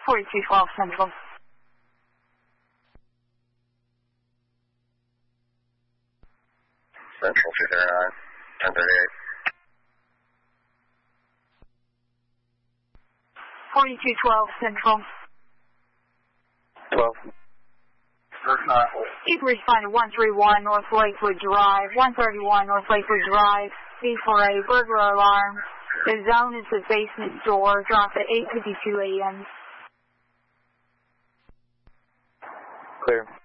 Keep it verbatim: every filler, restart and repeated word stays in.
forty-two twelve Central. Central two thirty-nine, ten thirty-eight. forty-two twelve Central. twelve. East responder one three one North Lakewood Drive, one thirty-one North Lakewood Drive, C four A burglar alarm. The zone is the basement door, dropped at eight fifty-two A M Clear.